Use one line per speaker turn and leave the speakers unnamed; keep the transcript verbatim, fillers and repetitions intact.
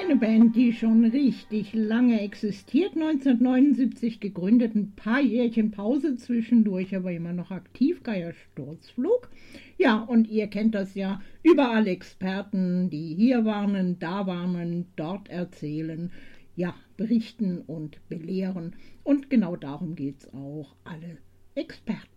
Eine Band, die schon richtig lange existiert, neunzehnhundertneunundsiebzig gegründet, ein paar Jährchen Pause zwischendurch, aber immer noch aktiv, Geier Sturzflug. Ja, und ihr kennt das ja, überall Experten, die hier warnen, da warnen, dort erzählen, ja, berichten und belehren. Und genau darum geht's auch, alle Experten.